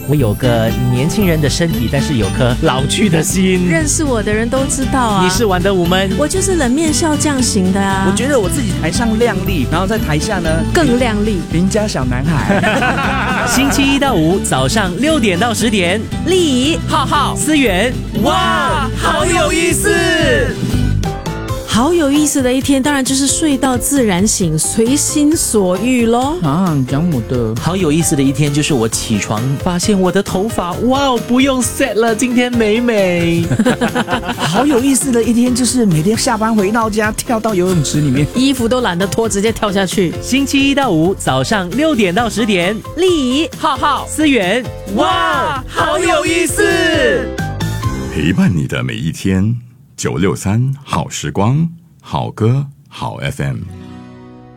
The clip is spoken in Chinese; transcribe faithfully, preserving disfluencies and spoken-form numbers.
我有个年轻人的身体，但是有颗老去的心。 认识我的人都知道啊。 你是玩得无闷， 我就是冷面笑匠型的啊。 我觉得我自己台上亮丽，然后在台下呢更亮丽， 邻家小男孩。 星期一到五早上六点到十点， 丽仪、 浩浩、思源，哇，好有意思！ 好有意思的一天，当然就是睡到自然醒，随心所欲咯。 啊，讲我的好有意思的一天，就是我起床发现我的头发，哇，不用 set 了，今天美美。 好有意思的一天，就是每天下班回到家，跳到游泳池里面， 衣服都懒得脱，直接跳下去。 星期一到五早上六点到十点， 丽仪、 浩浩、思源，哇，好有意思！ 陪伴你的每一天，九六三好时光，好歌好 F M。